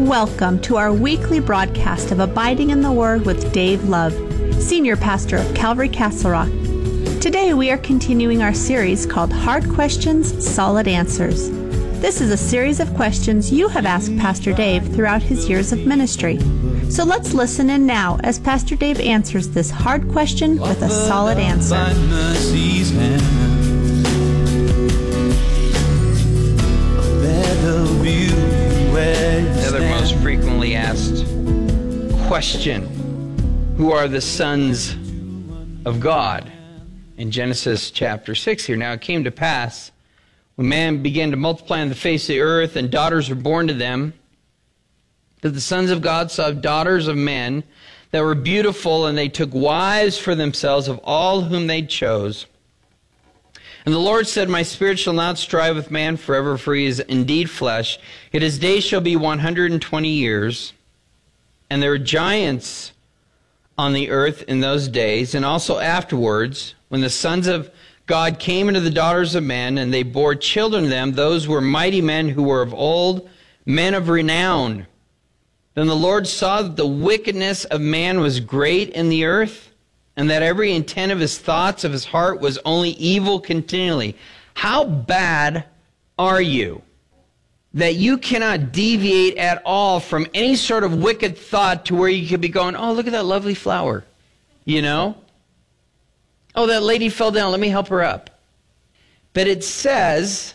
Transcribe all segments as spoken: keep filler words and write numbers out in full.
Welcome to our weekly broadcast of Abiding in the Word with Dave Love, Senior Pastor of Calvary Castle Rock. Today we are continuing our series called Hard Questions, Solid Answers. This is a series of questions you have asked Pastor Dave throughout his years of ministry. So let's listen in now as Pastor Dave answers this hard question with a solid answer. Another most frequently asked question: who are the sons of God? In Genesis chapter six here. Now it came to pass, when man began to multiply on the face of the earth, and daughters were born to them, that the sons of God saw daughters of men that were beautiful, and they took wives for themselves of all whom they chose. And the Lord said, My spirit shall not strive with man forever, for he is indeed flesh. Yet his days shall be one hundred and twenty years. And there were giants on the earth in those days, and also afterwards, when the sons of God came into the daughters of men, and they bore children to them. Those were mighty men who were of old, men of renown. Then the Lord saw that the wickedness of man was great in the earth, and that every intent of his thoughts of his heart was only evil continually. How bad are you that you cannot deviate at all from any sort of wicked thought to where you could be going, oh, look at that lovely flower, you know? Oh, that lady fell down, let me help her up. But it says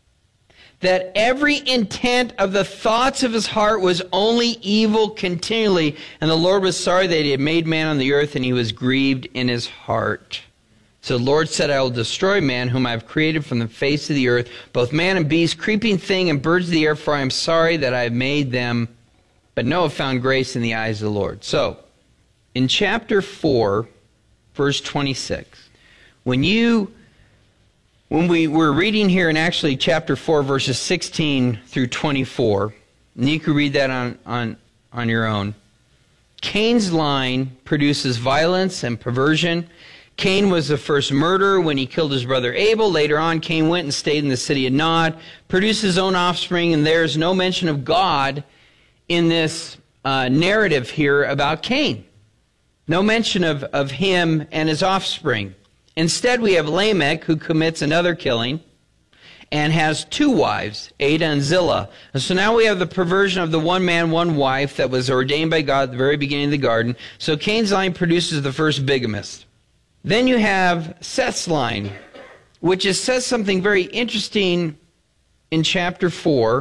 that every intent of the thoughts of his heart was only evil continually. And the Lord was sorry that he had made man on the earth, and he was grieved in his heart. So the Lord said, I will destroy man, whom I have created from the face of the earth, both man and beast, creeping thing, and birds of the air, for I am sorry that I have made them. But Noah found grace in the eyes of the Lord. So, in chapter four, verse twenty-six, when you... When we were reading here in actually chapter four, verses sixteen through twenty-four, and you can read that on, on, on your own, Cain's line produces violence and perversion. Cain was the first murderer when he killed his brother Abel. Later on, Cain went and stayed in the city of Nod, produced his own offspring, and there is no mention of God in this uh, narrative here about Cain. No mention of, of him and his offspring. Instead, we have Lamech, who commits another killing and has two wives, Adah and Zillah. And so now we have the perversion of the one man, one wife that was ordained by God at the very beginning of the garden. So Cain's line produces the first bigamist. Then you have Seth's line, which is, says something very interesting in chapter four,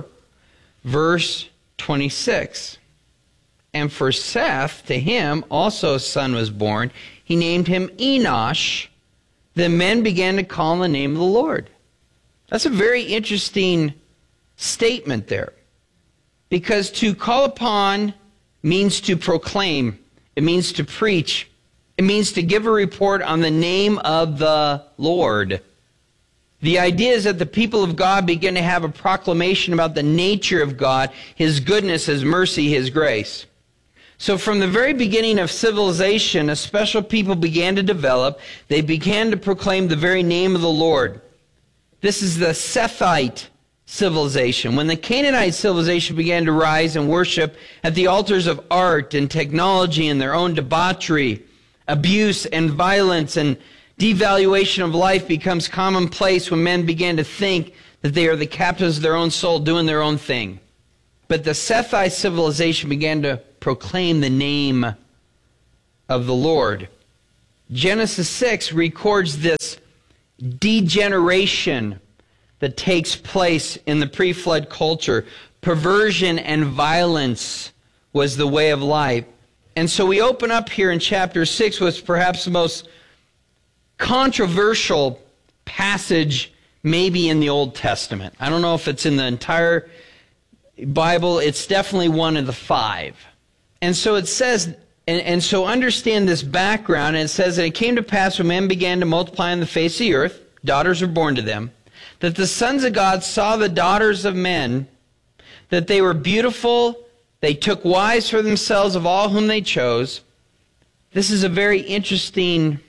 verse twenty-six. And for Seth, to him also a son was born. He named him Enosh. Then men began to call on the name of the Lord. That's a very interesting statement there. Because to call upon means to proclaim. It means to preach. It means to give a report on the name of the Lord. The idea is that the people of God begin to have a proclamation about the nature of God, His goodness, His mercy, His grace. So from the very beginning of civilization, a special people began to develop. They began to proclaim the very name of the Lord. This is the Sethite civilization. When the Canaanite civilization began to rise and worship at the altars of art and technology and their own debauchery, abuse and violence and devaluation of life becomes commonplace when men began to think that they are the captains of their own soul doing their own thing. But the Sethite civilization began to proclaim the name of the Lord. Genesis six records this degeneration that takes place in the pre-flood culture. Perversion and violence was the way of life. And so we open up here in chapter six with perhaps the most controversial passage maybe in the Old Testament. I don't know if it's in the entire Bible. It's definitely one of the five. And so it says, and, and so understand this background, and it says that it came to pass when men began to multiply on the face of the earth, daughters were born to them, that the sons of God saw the daughters of men, that they were beautiful, they took wives for themselves of all whom they chose. This is a very interesting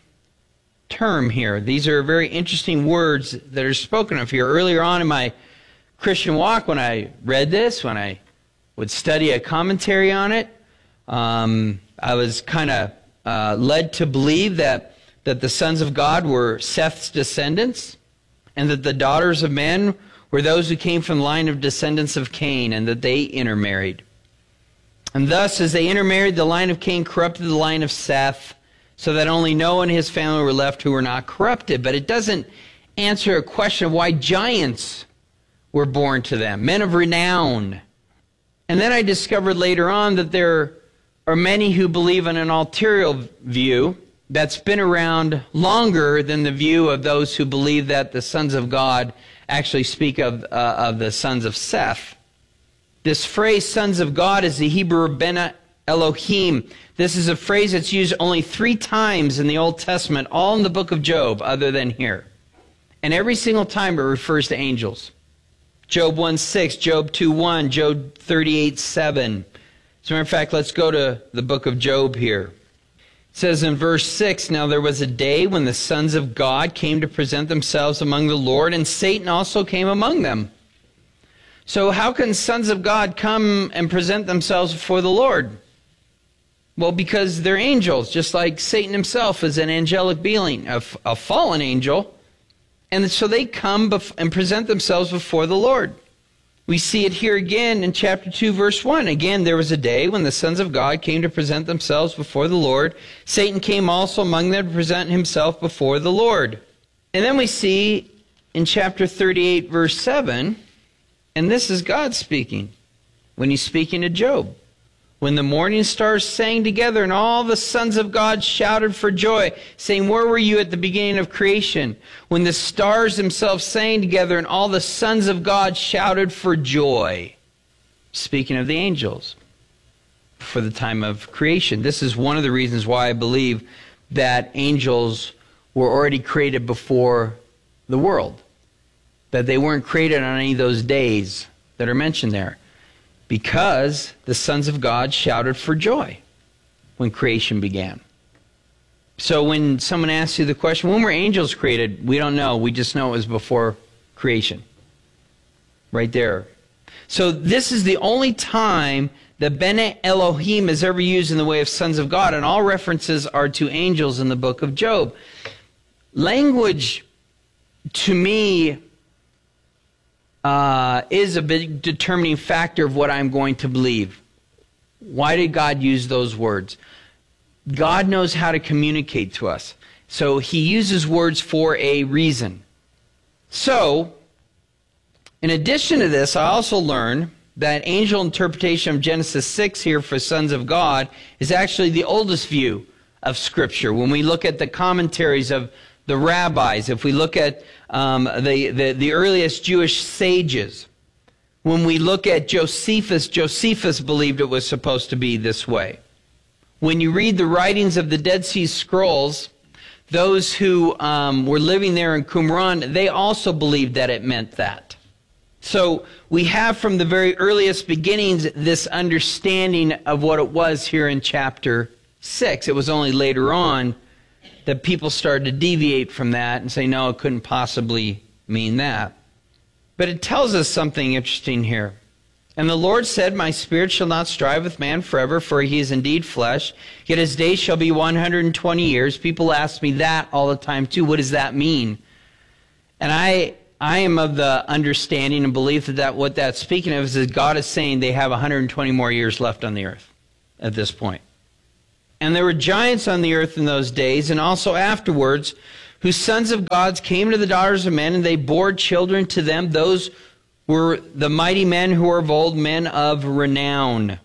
term here. These are very interesting words that are spoken of here. Earlier on in my Christian walk, when I read this, when I would study a commentary on it, um, I was kind of uh, led to believe that, that the sons of God were Seth's descendants, and that the daughters of men were those who came from the line of descendants of Cain, and that they intermarried. And thus, as they intermarried, the line of Cain corrupted the line of Seth, so that only Noah and his family were left who were not corrupted. But it doesn't answer a question of why giants were born to them, men of renown. And then I discovered later on that there are many who believe in an ulterior view that's been around longer than the view of those who believe that the sons of God actually speak of, uh, of the sons of Seth. This phrase, sons of God, is the Hebrew Bene Elohim. This is a phrase that's used only three times in the Old Testament, all in the book of Job, other than here. And every single time it refers to angels. Job one six, Job two one, Job thirty-eight seven. As a matter of fact, let's go to the book of Job here. It says in verse six, now there was a day when the sons of God came to present themselves among the Lord, and Satan also came among them. So how can sons of God come and present themselves before the Lord? Well, because they're angels, just like Satan himself is an angelic being, a, a fallen angel. And so they come bef- and present themselves before the Lord. We see it here again in chapter two, verse one. Again, there was a day when the sons of God came to present themselves before the Lord. Satan came also among them to present himself before the Lord. And then we see in chapter thirty-eight, verse seven, and this is God speaking when he's speaking to Job. When the morning stars sang together and all the sons of God shouted for joy, saying, where were you at the beginning of creation? When the stars themselves sang together and all the sons of God shouted for joy. Speaking of the angels for the time of creation. This is one of the reasons why I believe that angels were already created before the world. That they weren't created on any of those days that are mentioned there. Because the sons of God shouted for joy when creation began. So when someone asks you the question, when were angels created? We don't know. We just know it was before creation. Right there. So this is the only time that Bene Elohim is ever used in the way of sons of God. And all references are to angels in the book of Job. Language, to me, Uh, is a big determining factor of what I'm going to believe. Why did God use those words? God knows how to communicate to us. So he uses words for a reason. So, in addition to this, I also learned that angel interpretation of Genesis six here for sons of God is actually the oldest view of Scripture. When we look at the commentaries of the rabbis, if we look at um, the, the, the earliest Jewish sages, when we look at Josephus, Josephus believed it was supposed to be this way. When you read the writings of the Dead Sea Scrolls, those who um, were living there in Qumran, they also believed that it meant that. So we have from the very earliest beginnings this understanding of what it was here in chapter six. It was only later on that people started to deviate from that and say, no, it couldn't possibly mean that. But it tells us something interesting here. And the Lord said, my spirit shall not strive with man forever, for he is indeed flesh, yet his days shall be one hundred twenty years. People ask me that all the time too. What does that mean? And I I am of the understanding and belief that, that what that's speaking of is that God is saying they have one hundred twenty more years left on the earth at this point. And there were giants on the earth in those days, and also afterwards, whose sons of gods came to the daughters of men, and they bore children to them. Those were the mighty men who were of old, men of renown.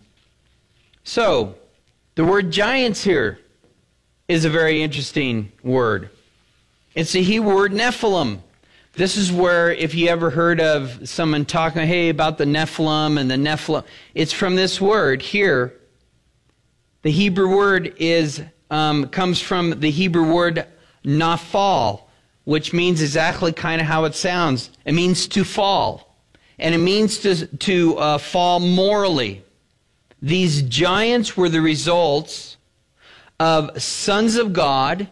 So, the word giants here is a very interesting word. It's the Hebrew word Nephilim. This is where, if you ever heard of someone talking, hey, about the Nephilim and the Nephilim, it's from this word here. The Hebrew word is um, comes from the Hebrew word naphal, which means exactly kind of how it sounds. It means to fall. And it means to, to uh, fall morally. These giants were the results of sons of God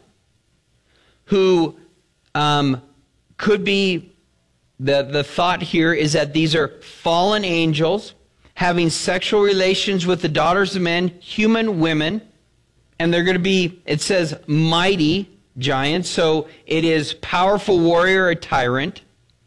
who um, could be, the, the thought here is that these are fallen angels, having sexual relations with the daughters of men, human women, and they're going to be, it says, mighty giants, so it is powerful warrior or tyrant.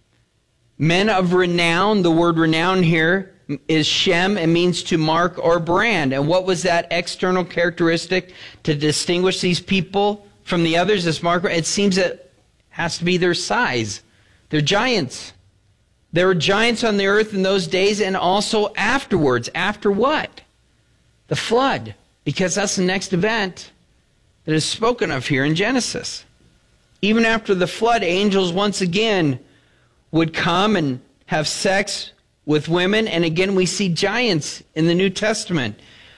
Men of renown, the word renown here is Shem, it means to mark or brand. And what was that external characteristic to distinguish these people from the others? This marker, it seems it has to be their size. They're giants. There were giants on the earth in those days and also afterwards. After what? The flood. Because that's the next event that is spoken of here in Genesis. Even after the flood, angels once again would come and have sex with women. And again, we see giants in the New Testament.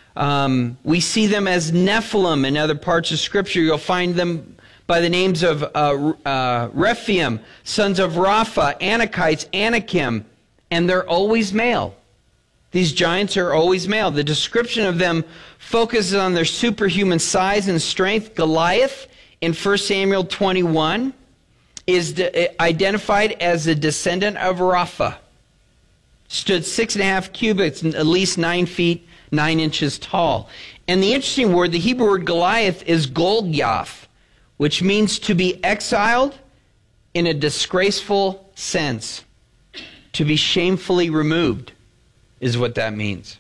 Um, we see them as Nephilim in other parts of Scripture. You'll find them by the names of uh, uh, Rephaim, sons of Rapha, Anakites, Anakim, and they're always male. These giants are always male. The description of them focuses on their superhuman size and strength. Goliath in First Samuel twenty-one is de- identified as a descendant of Rapha. Stood six and a half cubits, at least nine feet, nine inches tall. And the interesting word, the Hebrew word Goliath, is Golgotha, which means to be exiled in a disgraceful sense. To be shamefully removed is what that means.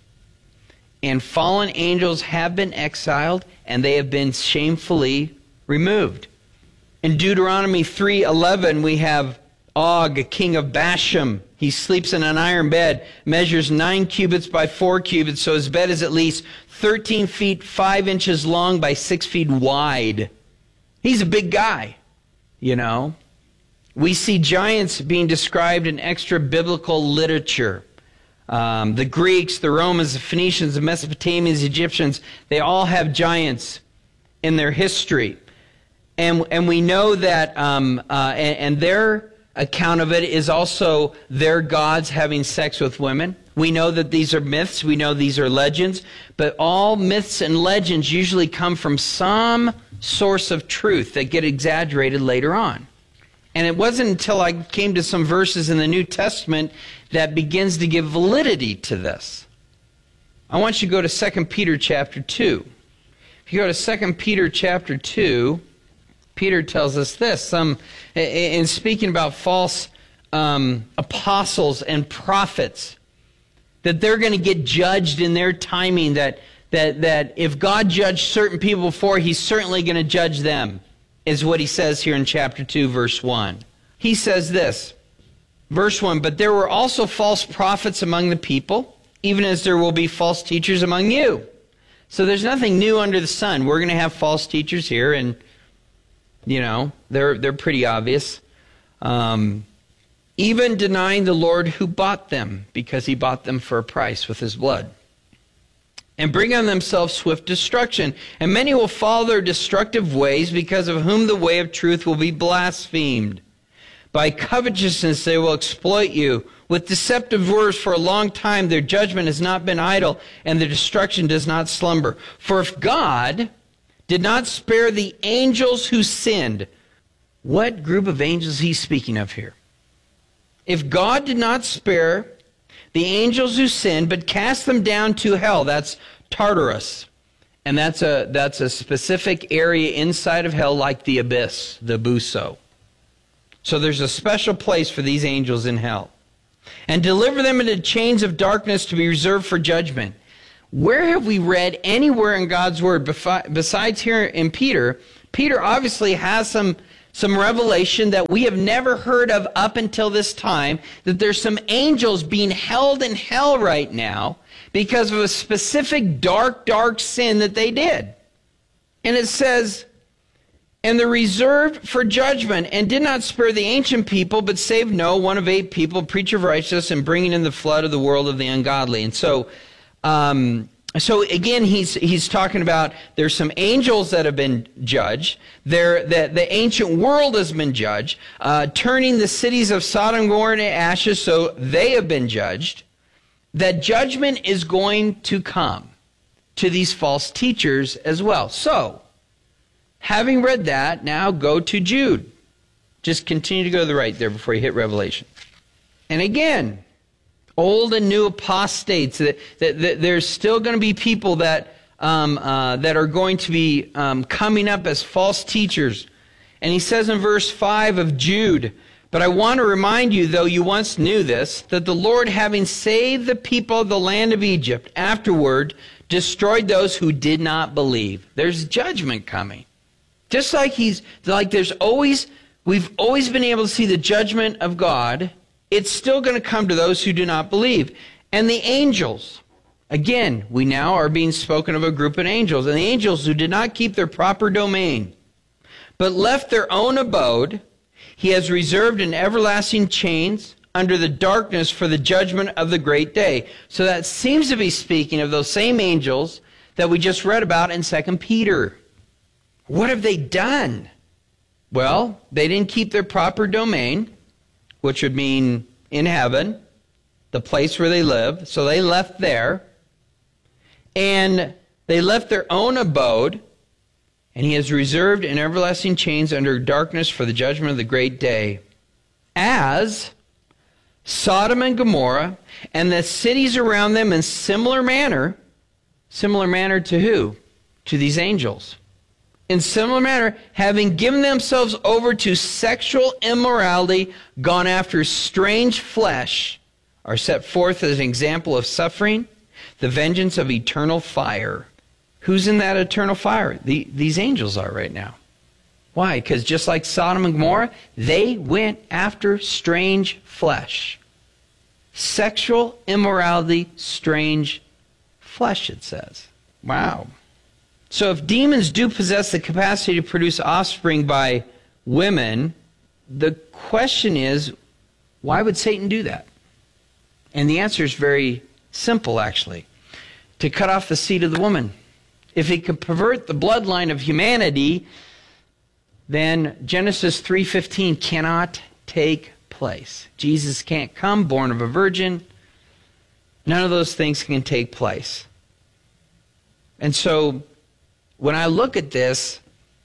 And fallen angels have been exiled, and they have been shamefully removed. In Deuteronomy three eleven, we have Og, king of Bashan. He sleeps in an iron bed, measures nine cubits by four cubits, so his bed is at least thirteen feet, five inches long by six feet wide. He's a big guy, you know. We see giants being described in extra biblical literature. Um, the Greeks, the Romans, the Phoenicians, the Mesopotamians, the Egyptians, they all have giants in their history. And, and we know that, um, uh, and, and their account of it is also their gods having sex with women. We know that these are myths. We know these are legends. But all myths and legends usually come from some source of truth that get exaggerated later on. And it wasn't until I came to some verses in the New Testament that begins to give validity to this. I want you to go to Second Peter chapter two. If you go to Second Peter chapter two, Peter tells us this. Some, in speaking about false um, apostles and prophets, that they're going to get judged in their timing, that, that, that if God judged certain people before, he's certainly going to judge them, is what he says here in chapter two, verse one. He says this, verse one, but there were also false prophets among the people, even as there will be false teachers among you. So there's nothing new under the sun. We're going to have false teachers here, and you know, they're they're pretty obvious. Um, even denying the Lord who bought them, because he bought them for a price with his blood. And bring on themselves swift destruction. And many will follow their destructive ways, because of whom the way of truth will be blasphemed. By covetousness they will exploit you. With deceptive words for a long time their judgment has not been idle, and their destruction does not slumber. For if God did not spare the angels who sinned. What group of angels is he speaking of here? If God did not spare the angels who sinned, but cast them down to hell, that's Tartarus. And that's a, that's a specific area inside of hell, like the abyss, the Buso. So there's a special place for these angels in hell. And deliver them into chains of darkness to be reserved for judgment. Where have we read anywhere in God's Word, besides here in Peter? Peter obviously has some, some revelation that we have never heard of up until this time, that there's some angels being held in hell right now because of a specific dark, dark sin that they did. And it says, and they're reserved for judgment, and did not spare the ancient people, but saved Noah, one of eight people, preacher of righteousness, and bringing in the flood of the world of the ungodly. And so, Um, so again, he's he's talking about there's some angels that have been judged. There, the, the ancient world has been judged, uh, turning the cities of Sodom and Gomorrah to ashes, so they have been judged. That judgment is going to come to these false teachers as well. So, having read that, now go to Jude. Just continue to go to the right there before you hit Revelation. And again, Old and new apostates. That, that, that there's still going to be people that um, uh, that are going to be um, coming up as false teachers. And he says in verse five of Jude, "But I want to remind you, though you once knew this, that the Lord, having saved the people of the land of Egypt, afterward destroyed those who did not believe." There's judgment coming. Just like he's like there's always we've always been able to see the judgment of God, it's still going to come to those who do not believe. And the angels, again, we now are being spoken of a group of angels, and the angels who did not keep their proper domain, but left their own abode, he has reserved in everlasting chains under the darkness for the judgment of the great day. So that seems to be speaking of those same angels that we just read about in Second Peter. What have they done? Well, they didn't keep their proper domain, which would mean in heaven, the place where they live. So they left there. And they left their own abode, and he has reserved in everlasting chains under darkness for the judgment of the great day. As Sodom and Gomorrah and the cities around them in similar manner, similar manner to who? To these angels. In similar manner, having given themselves over to sexual immorality, gone after strange flesh, are set forth as an example of suffering, the vengeance of eternal fire. Who's in that eternal fire? The, these angels are right now. Why? Because just like Sodom and Gomorrah, they went after strange flesh. Sexual immorality, strange flesh, it says. Wow. So if demons do possess the capacity to produce offspring by women, the question is, why would Satan do that? And the answer is very simple, actually. To cut off the seed of the woman. If he could pervert the bloodline of humanity, then Genesis three fifteen cannot take place. Jesus can't come, born of a virgin. None of those things can take place. And so, when I look at this,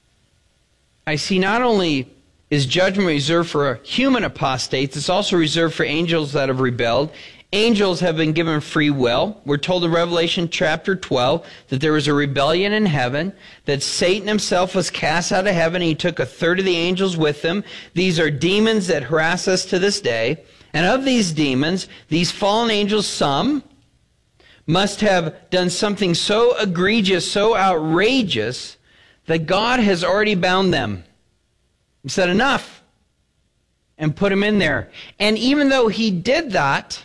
I see not only is judgment reserved for human apostates, it's also reserved for angels that have rebelled. Angels have been given free will. We're told in Revelation chapter twelve that there was a rebellion in heaven, that Satan himself was cast out of heaven. He took a third of the angels with him. These are demons that harass us to this day. And of these demons, these fallen angels, some must have done something so egregious, so outrageous, that God has already bound them. He said, enough, and put them in there. And even though he did that,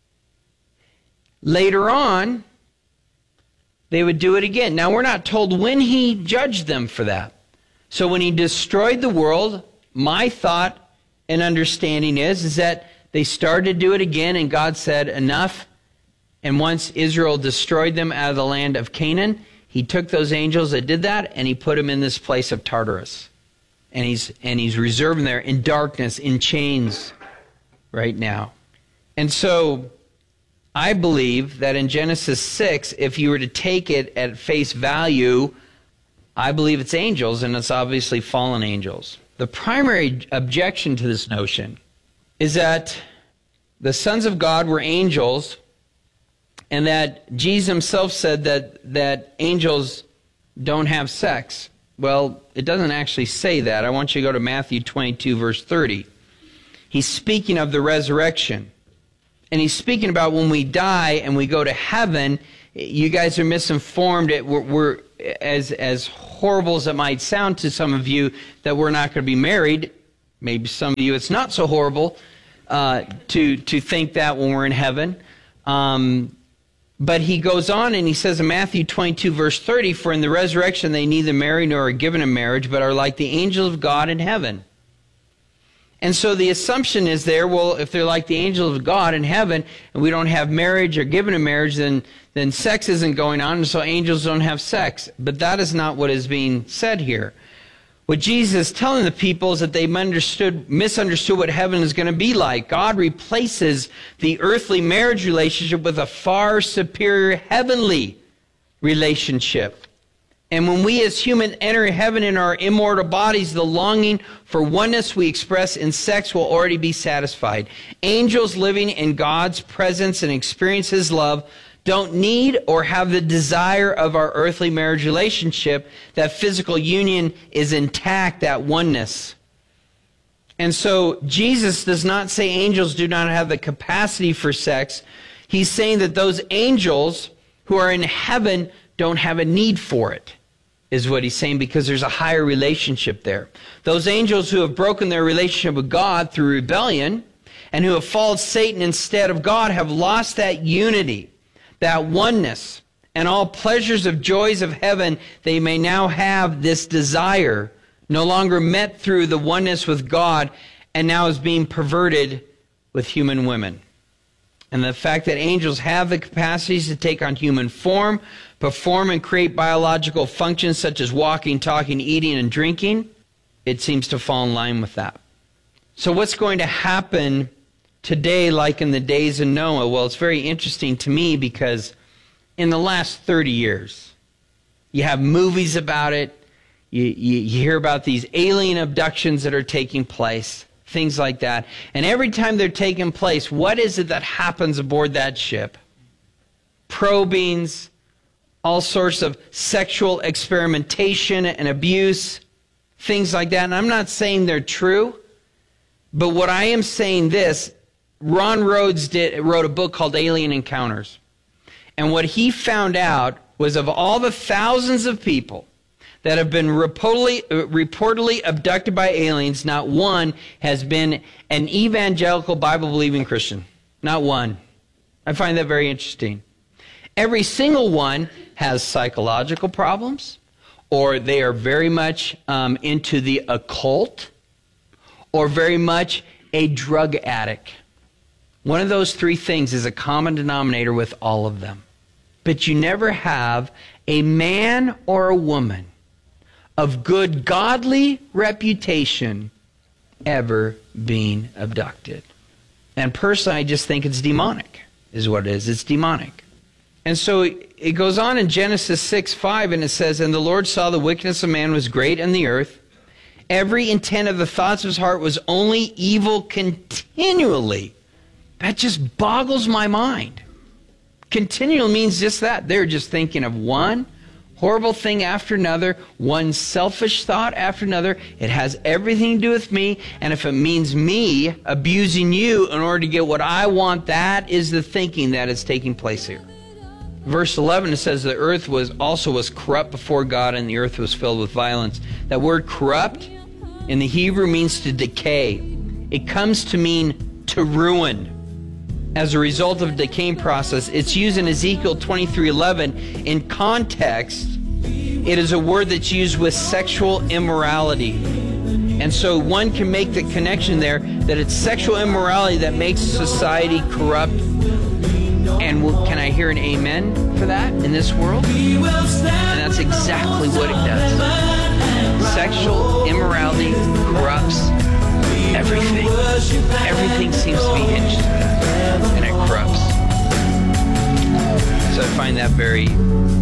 later on, they would do it again. Now, we're not told when he judged them for that. So when he destroyed the world, my thought and understanding is, is that they started to do it again, and God said, enough. And once Israel destroyed them out of the land of Canaan, he took those angels that did that, and he put them in this place of Tartarus. And he's, and he's reserved them there in darkness, in chains right now. And so I believe that in Genesis six, if you were to take it at face value, I believe it's angels, and it's obviously fallen angels. The primary objection to this notion is that the sons of God were angels, and that Jesus himself said that, that angels don't have sex. Well, it doesn't actually say that. I want you to go to Matthew twenty-two, verse thirty. He's speaking of the resurrection. And he's speaking about when we die and we go to heaven. You guys are misinformed. We're, we're as, as horrible as it might sound to some of you, that we're not going to be married. Maybe some of you, it's not so horrible uh, to, to think that when we're in heaven. Um, But he goes on and he says in Matthew twenty-two, verse thirty, for in the resurrection they neither marry nor are given in marriage, but are like the angels of God in heaven. And so the assumption is there, well, if they're like the angels of God in heaven, and we don't have marriage or given in marriage, then, then sex isn't going on, and so angels don't have sex. But that is not what is being said here. What Jesus is telling the people is that they understood, misunderstood what heaven is going to be like. God replaces the earthly marriage relationship with a far superior heavenly relationship. And when we as humans enter heaven in our immortal bodies, the longing for oneness we express in sex will already be satisfied. Angels living in God's presence and experience His love don't need or have the desire of our earthly marriage relationship. That physical union is intact, that oneness. And so Jesus does not say angels do not have the capacity for sex. He's saying that those angels who are in heaven don't have a need for it, is what he's saying, because there's a higher relationship there. Those angels who have broken their relationship with God through rebellion and who have followed Satan instead of God have lost that unity, that oneness, and all pleasures of joys of heaven. They may now have this desire, no longer met through the oneness with God, and now is being perverted with human women. And the fact that angels have the capacities to take on human form, perform and create biological functions such as walking, talking, eating, and drinking, it seems to fall in line with that. So what's going to happen today like in the days of Noah? Well, it's very interesting to me because in the last thirty years, you have movies about it, you, you, you hear about these alien abductions that are taking place, things like that. And every time they're taking place, what is it that happens aboard that ship? Probings, all sorts of sexual experimentation and abuse, things like that. And I'm not saying they're true, but what I am saying this, Ron Rhodes did, wrote a book called Alien Encounters. And what he found out was of all the thousands of people that have been reportedly, reportedly abducted by aliens, not one has been an evangelical Bible-believing Christian. Not one. I find that very interesting. Every single one has psychological problems, or they are very much um, into the occult, or very much a drug addict. One of those three things is a common denominator with all of them. But you never have a man or a woman of good godly reputation ever being abducted. And personally, I just think it's demonic, is what it is. It's demonic. And so it goes on in Genesis six five, and it says, "And the Lord saw the wickedness of man was great in the earth. Every intent of the thoughts of his heart was only evil continually." That just boggles my mind. Continual means just that. They're just thinking of one horrible thing after another, one selfish thought after another. It has everything to do with me, and if it means me abusing you in order to get what I want, that is the thinking that is taking place here. Verse eleven, it says, "The earth was also was corrupt before God, and the earth was filled with violence." That word corrupt in the Hebrew means to decay. It comes to mean to ruin. As a result of the decaying process, it's used in Ezekiel twenty-three eleven. In context, it is a word that's used with sexual immorality. And so one can make the connection there that it's sexual immorality that makes society corrupt. And can I hear an amen for that in this world? And that's exactly what it does. Sexual immorality corrupts everything. Everything seems to be hinged to that, and it corrupts. So I find that very